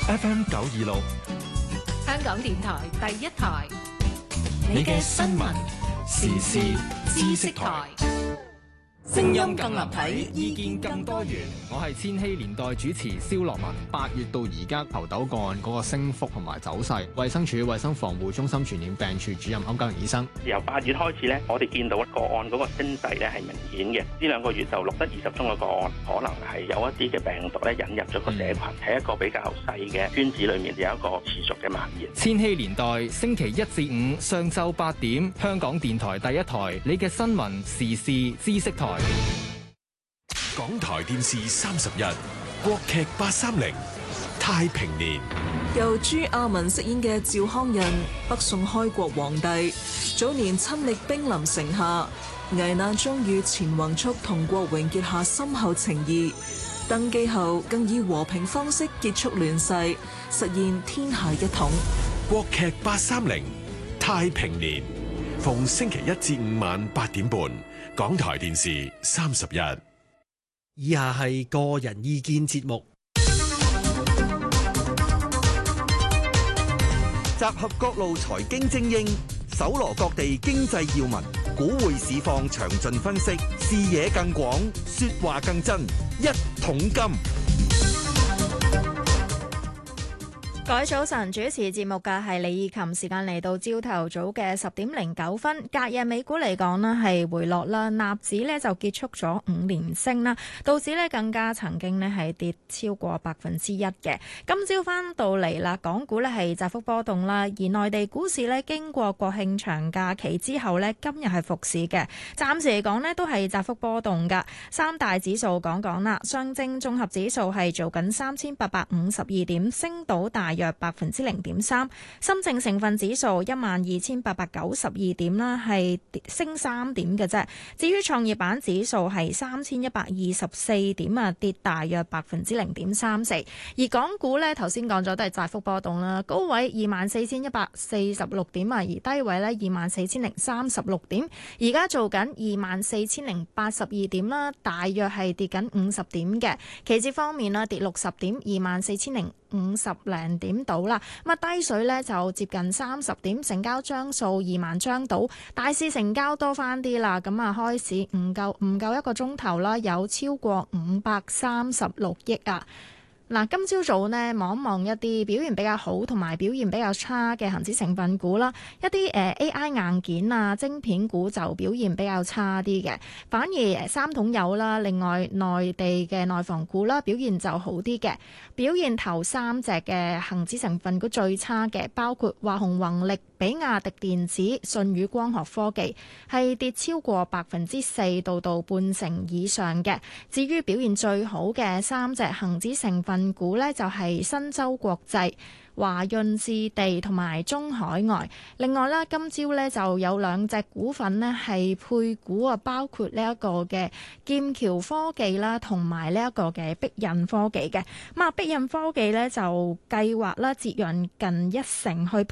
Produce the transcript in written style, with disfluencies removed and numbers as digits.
FM 926， 香港電台第一台， 你嘅新聞時事知識台。 聲音更立體， 意見更多元。我係千禧年代主持蕭樂文。8月到而家猴痘個案嗰個升幅同埋走勢，衛生署衛生防護中心傳染病處主任歐家榮醫生， 由8月開始咧，我哋見到個案嗰個升勢咧係明顯嘅。呢2個月就錄得20宗嘅個案，可能係有一啲嘅病毒咧引入咗個社群，喺一個比較細嘅圈子裏面有一個持續嘅蔓延。 千禧年代星期1至5上晝8點，香港電台第一台，你嘅新聞時事知識台。 港台電視30日，國劇830太平年， 由朱亞文飾演嘅趙匡胤，北宋開國皇帝，早年親歷兵臨城下，危難中與錢弘速同郭榮結下深厚情誼，登基後更以和平方式結束亂世，實現天下一統。 國劇830太平年，逢星期1至5晚8點半，港台電視30日。 以下係個人意見節目， 集合各路財經精英，搜羅各地經濟要聞，股匯市況詳盡分析，視野更廣，說話更真，一桶金。 各位早晨，主持節目嘅係李義琴，時間嚟到朝頭早嘅10點09分。隔日美股嚟講呢係回落啦，納指呢就結束咗5連升啦，道指呢更加曾經呢係跌超過1%嘅。今朝翻到嚟啦，港股呢係窄幅波動啦，而內地股市呢經過國慶長假期之後呢，今日係復市嘅，暫時嚟講呢都係窄幅波動噶。三大指數講講啦，上證綜合指數係做緊3852點，升到大約0.3%，深證成分指數12892點啦，係升3點嘅啫。至於創業板指數係3124點啊，跌大約0.34%。而港股呢，頭先講咗都係窄幅波動啦，高位24,146點啊，而低位呢24,036點。而家做緊24,082點啦，大約係跌緊50點嘅。期指方面啦，跌60點，24,050零點到啦，咁啊低水呢就接近30點，成交張數2萬張到，大市成交多翻啲啦，咁啊開市唔夠一個鐘頭啦，有超過536億啊。嗱，今朝早呢望一望一啲表現比較好同埋表現比較差嘅恒指成分股啦，一啲AI 硬件啊、晶片股就表現比較差啲嘅，反而三桶油啦，另外內地嘅內房股啦表現就好啲嘅。表現頭3隻嘅恒指成分股最差嘅，包括華虹宏力、比亞迪電子、舜宇光學科技，係跌超過4%到半成以上嘅。至於表現最好嘅3隻恒指成分股呢，就係新洲國際、華潤置地同埋中海外。另外啦，今朝呢就有2隻股份呢係配股啊，包括呢一個嘅劍橋科技啦，同埋呢一個嘅碧印科技嘅。咁啊，碧印科技呢就計劃啦折讓近1成去